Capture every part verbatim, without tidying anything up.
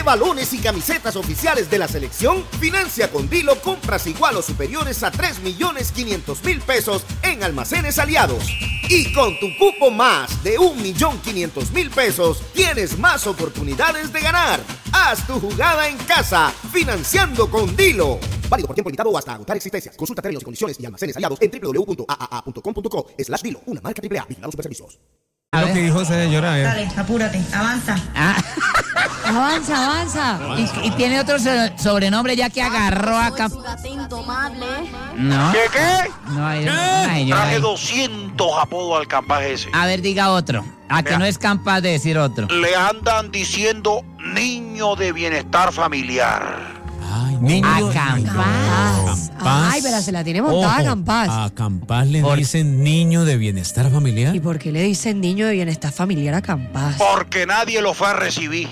balones y camisetas oficiales de la selección? Financia con Dilo compras igual o superiores a tres millones quinientos mil pesos en Almacenes Aliados. Y con tu cupo más de un millón quinientos mil pesos, tienes más oportunidades de ganar. Haz tu jugada en casa, financiando con Dilo. Válido por tiempo limitado o hasta agotar existencias. Consulta términos, condiciones y almacenes aliados en w w w punto a a a punto com punto co slash Dilo. Una marca triple A. Vigilados Superservicios. Lo que dijo señora. Eh. Dale, apúrate, avanza. Ah. Avanza, avanza. Y, y tiene otro so- sobrenombre ya que agarró acá. No. ¿Qué qué? No hay. ¿Qué? No hay, Traje hay. doscientos apodos al Campas ese. A ver, diga otro. A que Mira. no es capaz de decir otro. Le andan diciendo niño de bienestar familiar. Ay, niño. A Campas. Ay, pero se la tiene montada Ojo, Campas. A Campas le Por- dicen niño de bienestar familiar. ¿Y por qué le dicen niño de bienestar familiar a Campas? Porque nadie lo fue a recibir.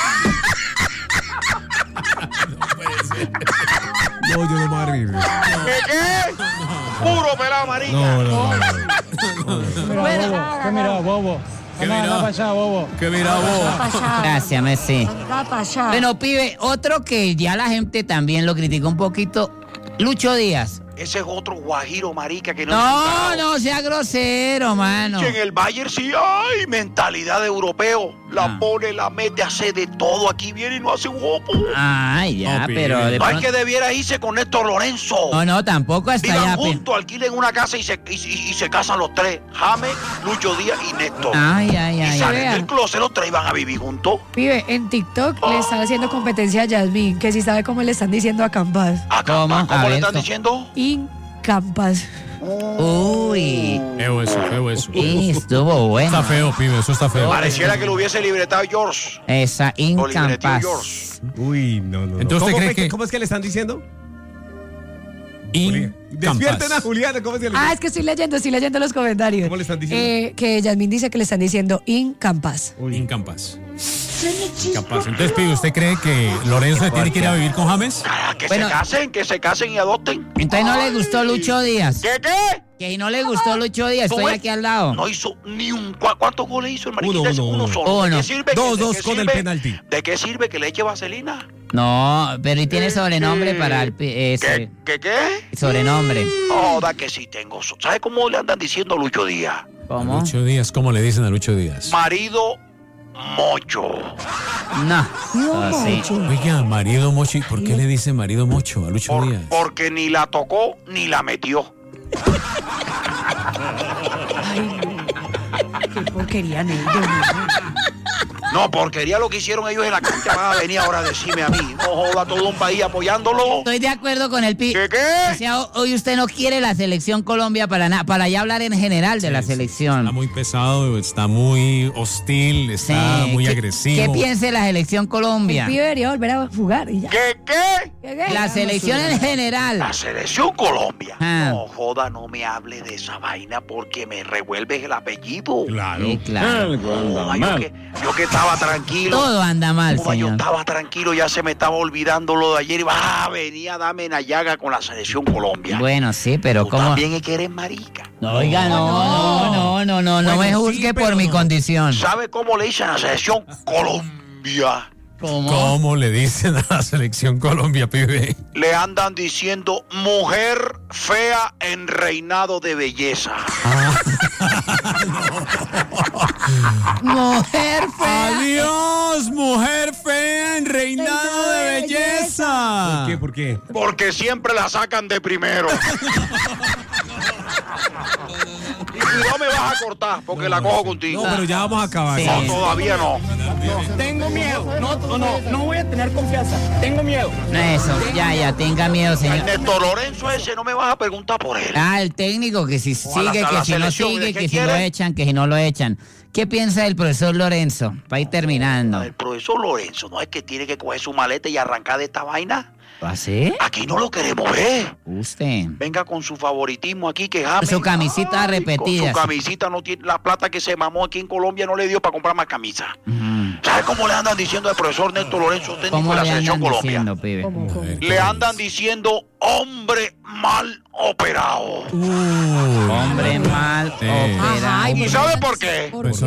No, yo no me voy a reír. ¿Qué qué? Puro pelado marica. No, no, no. ¿Qué mira, bobo? ¿Qué Anda, mira? anda para allá, bobo. ¿Qué mira vos? Gracias, Messi. Va para allá. Bueno, pibe, otro que ya la gente también lo criticó un poquito. Lucho Díaz. Ese es otro guajiro marica que no No, no sea grosero, mano. Que en el Bayern sí hay mentalidad de europeo. La Ah. pone, la mete, hace de todo. Aquí viene y no hace un guapo. Ay, ya, No, pero pibe. de No hay pronto... que debiera irse con Néstor Lorenzo. No, no, tampoco hasta Vivan allá. pi- juntos, alquilen una casa y se, y, y- y se casan los tres. James, Lucho Díaz y Néstor. Ay, ay, y ay. salen vea. del closet, los tres van a vivir juntos. Pibe, en TikTok le están haciendo competencia a Yasmín, que si sabe cómo le están diciendo a Campas. Acá, ¿Cómo? ¿Cómo, A le ver, están ¿cómo? diciendo? Incampas. Uy, Feo eso, feo eso. y estuvo bueno. Está feo, pibe, eso está feo. Pareciera que lo hubiese libretado George. Esa Libretó incapaz. George. Uy, no, no. no. Entonces, ¿usted ¿Cómo, cree fue que- que- ¿Cómo es que le están diciendo? Incampas. Despierten a Juliana, ¿cómo es que le Ah, es que estoy leyendo, estoy leyendo los comentarios. ¿Cómo le están diciendo? Eh, que Yasmín dice que le están diciendo Incampas. Incampas. Incampas. Entonces, pibe, ¿usted cree que Lorenzo tiene que ir a vivir con James? Ah, que Bueno. se casen, que se casen y adopten. Entonces no le gustó Lucho Díaz. ¿Qué qué? Que si no le gustó Lucho Díaz, ¿Cómo estoy es? aquí al lado. No hizo ni un... ¿cu- ¿Cuántos goles hizo el mariquita? Uno, ese? uno, uno. solo. Uno. ¿De qué sirve? Dos, ¿De dos qué con el sirve? penalti. ¿De qué sirve que le eche vaselina? No, pero y tiene sobrenombre para el pi- ¿Qué? ese. ¿Qué qué? Sobrenombre. Joda que sí tengo. so- ¿Sabe cómo le andan diciendo a Lucho Díaz? ¿Cómo? Lucho Díaz, ¿cómo le dicen a Lucho Díaz? Marido mocho. No. Oh, sí. Oiga, marido mocho, ¿y por qué le dice marido mocho a Lucho Por- Díaz? porque ni la tocó ni la metió. Qué porquería, Ney. Dios mío. No, porquería lo que hicieron ellos en la cancha. Van a venir ahora a decirme a mí. No joda, todo un país apoyándolo. Estoy de acuerdo con el pi. ¿Qué O qué? sea, ho- hoy usted no quiere la selección Colombia para nada, para ya hablar en general de la Sí, sí, selección. Está muy pesado, está muy hostil, está Sí, muy ¿qué- agresivo. ¿Qué piensa de la selección Colombia? El pibe debería volver a jugar y ya. ¿Qué qué? ¿Qué, qué? La selección en general. La selección Colombia. Ah. No joda, no me hable de esa vaina porque me revuelves el apellido. Claro. Sí, claro. Joda, yo, que, yo que estaba tranquilo. Todo anda mal, Joda, yo señor. estaba tranquilo, ya se me estaba olvidando lo de ayer y va, venía a darme una llaga con la selección Colombia. Bueno, sí, pero Tú ¿cómo? también es que eres marica. No, oiga, no, no, no, no, no, no me Bueno, juzgue sí, por pero mi no. condición. ¿Sabe cómo le dicen a la selección Colombia? ¿Cómo? ¿Cómo le dicen a la selección Colombia, pibe? Le andan diciendo mujer fea en reinado de belleza. Mujer fea. ¡Adiós, mujer fea en reinado de belleza! ¿Por qué? ¿Por qué? Porque siempre la sacan de primero. Y cuidado me vas a cortar porque la cojo contigo. No, pero ya vamos a acabar. Sí. No, todavía no. Tengo miedo. No, no, no, no voy a tener confianza. Tengo miedo. Eso, ya, ya, tenga miedo, El señor. Néstor Lorenzo ese no me vas a preguntar por él. Ah, el técnico, que si Ojalá sigue, sea que la si no selección, sigue, ¿de qué que si lo quiere? echan, que si no lo echan. ¿Qué piensa del profesor Lorenzo? Para ir terminando. El profesor Lorenzo no es que tiene que coger su maleta y arrancar de esta vaina. ¿Así? Aquí no lo queremos ver. Usted. Venga con su favoritismo aquí, que James. Su camisita Ay, repetida. Con su camisita no tiene la plata que se mamó aquí en Colombia, no le dio para comprar más camisas. Ujú. ¿Sabe cómo le andan diciendo al profesor Néstor Lorenzo, técnico ¿Cómo de la le selección andan Colombia? diciendo, pibe? ¿Cómo, cómo? Le andan diciendo hombre mal operado. Hombre mal Sí. operado. Ajá, ¿Y sabe por qué? ¿Por qué?